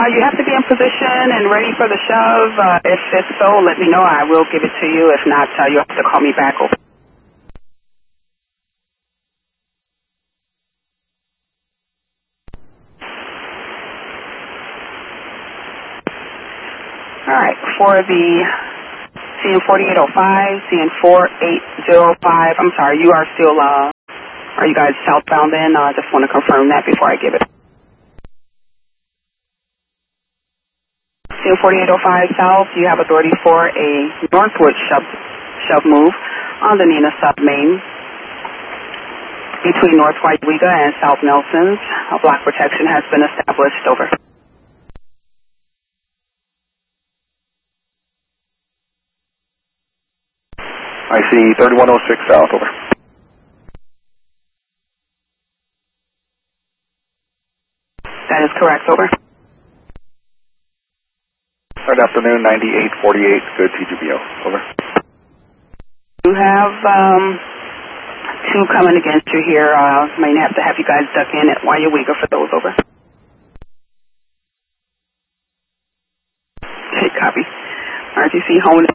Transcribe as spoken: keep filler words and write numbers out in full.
Uh, you have to be in position and ready for the shove. Uh, if it's so, let me know. I will give it to you. If not, uh, you'll have to call me back. Over. All right, for the C N forty-eight oh five, C N forty-eight oh five, I'm sorry, you are still, uh, are you guys southbound then? I uh, just want to confirm that before I give it. C N forty-eight oh five south, you have authority for a northward shove, shove move on the Nina Sub Main between North Whitewega and South Nelson's. A block protection has been established. Over. I see thirty-one oh six south. Over. That is correct. Over. Good afternoon, ninety-eight forty-eight, good T G B O. Over. You have um, two coming against you here. Uh, might have to have you guys duck in at Whitewega for those. Over. Okay, copy. R T C home.